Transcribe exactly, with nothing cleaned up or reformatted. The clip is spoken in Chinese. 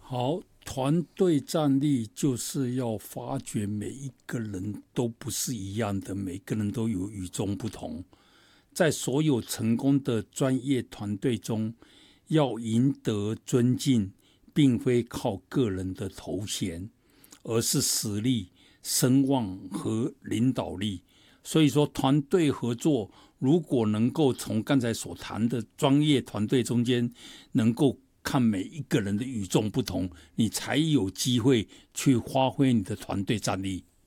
好，团队战力就是要发掘每一个人都不是一样的，每个人都有与众不同。在所有成功的专业团队中，要赢得尊敬，并非靠个人的头衔，而是实力、声望和领导力。所以说，团队合作如果能够从刚才所谈的专业团队中间，能够看每一个人的与众不同，你才有机会去发挥你的团队战力。